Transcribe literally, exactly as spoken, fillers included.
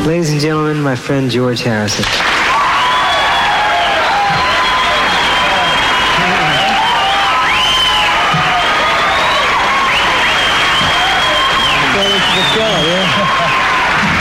Ladies and gentlemen, my friend George Harrison. Yeah.